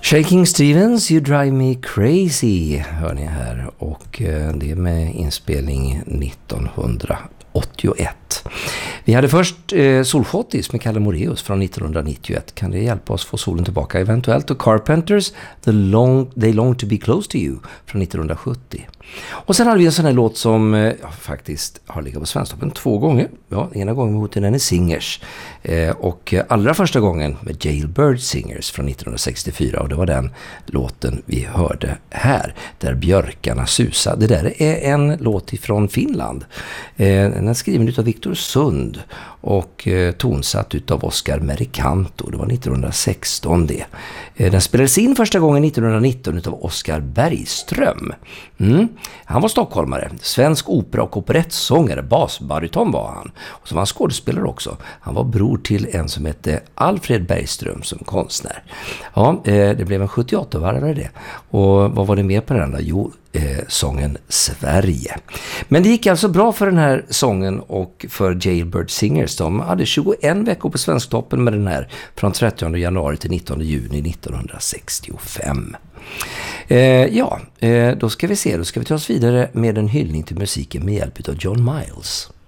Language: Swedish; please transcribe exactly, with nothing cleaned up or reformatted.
Shaking Stevens, You Drive Me Crazy hör ni här, och det är med inspelning nittonhundraåttioett. Vi hade först eh, Solschottis med Kalle Moraeus från nittonhundranittioett. Kan det hjälpa oss få solen tillbaka eventuellt? Och Carpenters, The Long, They Long to Be Close to You från nittonhundrasjuttio. Och sen hade vi en sån här låt som eh, ja, faktiskt har legat på Svensktoppen två gånger. Ja, ena gången mot den är Singers. Eh, och allra första gången med Jailbird Singers från nittonhundrasextiofyra. Och det var den låten vi hörde här, där björkarna susar. Det där är en låt ifrån Finland. Eh, den är skriven av Viktor Sund och eh, tonsatt utav Oscar Mericanto. Det var nittonhundrasexton det. Eh, den spelades in första gången nittonhundranitton utav Oscar Bergström. Mm. Han var stockholmare, svensk opera- och operettsångare, basbariton var han. Och så var han skådespelare också. Han var bror till en som hette Alfred Bergström som konstnär. Ja, eh, det blev en sjuttioåtta-varvare det. Och vad var det mer på den där? Jo, eh, sången Sverige. Men det gick alltså bra för den här sången och för Jailbird Singers. De hade tjugoen veckor på Svensktoppen med den här från trettionde januari till nittonde juni nittonhundrasextiofem. Eh, ja, eh, då ska vi se, då ska vi ta oss vidare med en hyllning till musiken med hjälp av John Miles.